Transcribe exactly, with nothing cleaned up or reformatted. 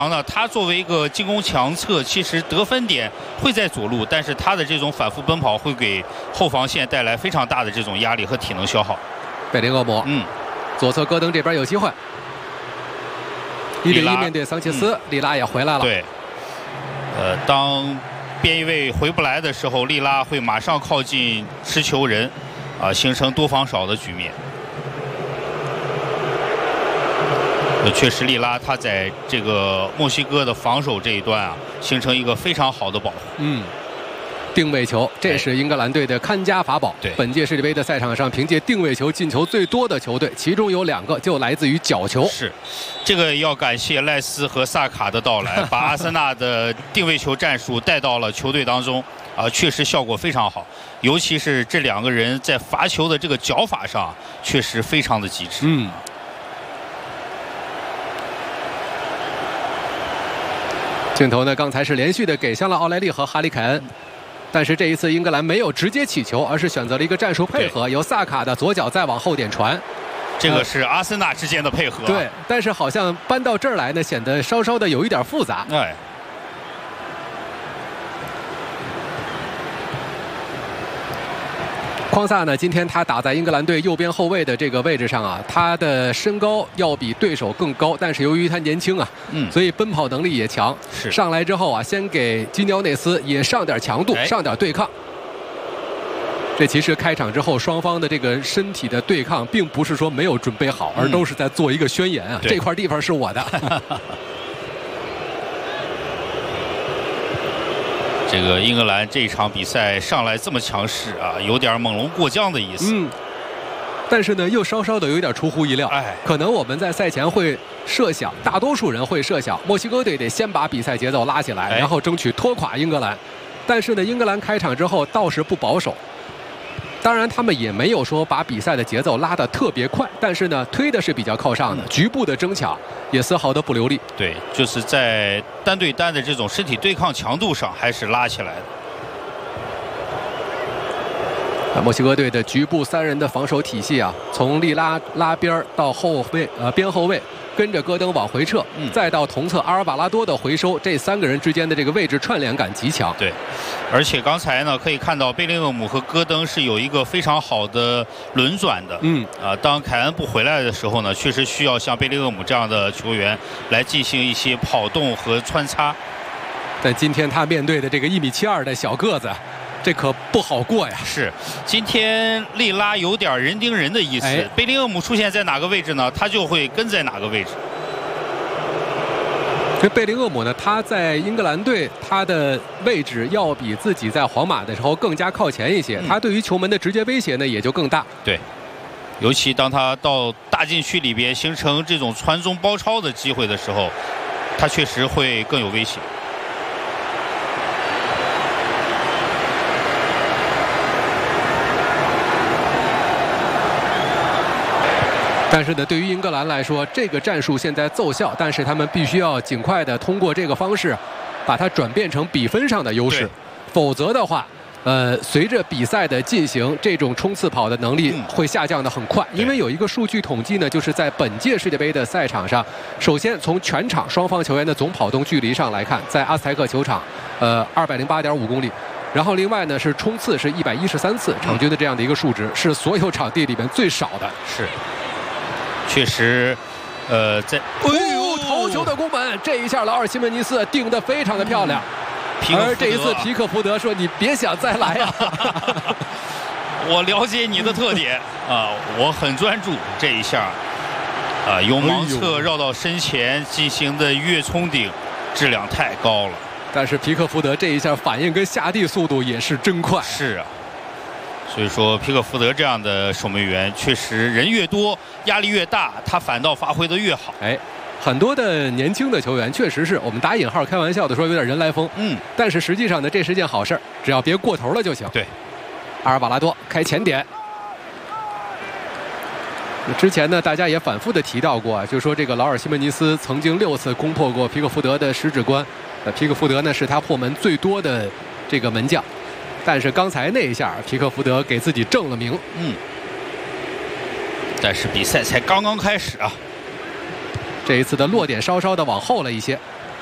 呢，他作为一个进攻强侧，其实得分点会在左路，但是他的这种反复奔跑会给后防线带来非常大的这种压力和体能消耗。 贝林厄姆， 嗯， 左侧戈登这边有机会，一对一面对桑切斯，嗯、利拉也回来了。 对，呃，当边翼位回不来的时候，利拉会马上靠近持球人，啊、呃，形成多防少的局面。确实，利拉他在这个墨西哥的防守这一端啊，形成一个非常好的保护。 嗯，定位球，这是英格兰队的看家法宝。 对， 本届世界杯的赛场上，凭借定位球进球最多的球队，其中有两个就来自于角球。 是，这个要感谢赖斯和萨卡的到来，把阿森纳的定位球战术带到了球队当中啊，确实效果非常好。尤其是这两个人在罚球的这个脚法上，确实非常的极致。 嗯。镜头呢，刚才是连续的给向了奥莱利和哈里凯恩，但是这一次英格兰没有直接起球，而是选择了一个战术配合，由萨卡的左脚再往后点传。 这个是阿森纳之间的配合、啊。 对，但是好像搬到这儿来呢，显得稍稍的有一点复杂。 哎。 匡萨呢，今天他打在英格兰队右边后卫的这个位置上啊，他的身高要比对手更高，但是由于他年轻啊，嗯，所以奔跑能力也强。 是上来之后啊，先给基尼奥内斯也上点强度，上点对抗。这其实开场之后，双方的这个身体的对抗，并不是说没有准备好，而都是在做一个宣言啊，这块地方是我的。 这个英格兰这一场比赛上来这么强势啊，有点猛龙过江的意思。 嗯，但是呢，又稍稍的有点出乎意料。 哎， 可能我们在赛前会设想，大多数人会设想，墨西哥队得先把比赛节奏拉起来， 哎、 然后争取拖垮英格兰。但是呢，英格兰开场之后倒是不保守。当然，他们也没有说把比赛的节奏拉得特别快，但是呢，推的是比较靠上的，嗯、局部的争抢也丝毫的不流力。 对，就是在单对单的这种身体对抗强度上，还是拉起来的。 墨西哥队的局部三人的防守体系啊，从利拉拉边到后卫呃边后卫，跟着戈登往回撤，嗯、再到同侧阿尔瓦拉多的回收，这三个人之间的这个位置串联感极强。 对，而且刚才呢可以看到贝林厄姆和戈登是有一个非常好的轮转的。 嗯啊，当凯恩不回来的时候呢，确实需要像贝林厄姆这样的球员来进行一些跑动和穿插。 但今天他面对的这个一米七二的小个子，这可不好过呀。 是，今天利拉有点人盯人的意思。哎、贝林厄姆出现在哪个位置呢，他就会跟在哪个位置。 这贝林厄姆呢，他在英格兰队他的位置要比自己在皇马的时候更加靠前一些，嗯、他对于球门的直接威胁呢也就更大。 对，尤其当他到大禁区里边形成这种传中包抄的机会的时候，他确实会更有威胁。 但是呢，对于英格兰来说，这个战术现在奏效，但是他们必须要尽快的通过这个方式，把它转变成比分上的优势，否则的话，呃，随着比赛的进行，这种冲刺跑的能力会下降的很快。因为有一个数据统计呢，就是在本届世界杯的赛场上，首先从全场双方球员的总跑动距离上来看，在阿斯泰克球场，呃，二百零八点五公里。然后另外呢是冲刺是一百一十三次，场均的这样的一个数值，是所有场地里面最少的。 是。确实，呃，在哎呦，头球的攻门，这一下劳尔西门尼斯定得非常的漂亮。 嗯、 而这一次皮克福德说：“你别想再来啊！” 我了解你的特点啊，我很专注。这一下啊，由盲侧绕到身前进行的越冲顶，质量太高了。 但是皮克福德这一下反应跟下地速度也是真快。 是啊。所以说，皮克福德这样的守门员，确实人越多，压力越大，他反倒发挥得越好。 哎，很多的年轻的球员，确实是我们打引号开玩笑的说有点人来疯。 嗯， 但是实际上呢，这是件好事，只要别过头了就行。 对， 阿尔瓦拉多开前点。之前呢，大家也反复的提到过，就说这个劳尔西门尼斯曾经六次攻破过皮克福德的十指关，呃，皮克福德呢是他破门最多的这个门将。但是刚才那一下，皮克福德给自己正了名。 嗯。但是比赛才刚刚开始啊， 这一次的落点稍稍的往后了一些。